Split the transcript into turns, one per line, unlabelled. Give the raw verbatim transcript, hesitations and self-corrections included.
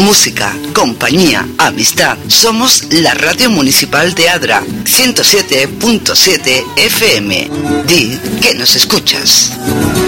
música, compañía, amistad. Somos la Radio Municipal de Adra, ciento siete punto siete F M. Di que nos escuchas.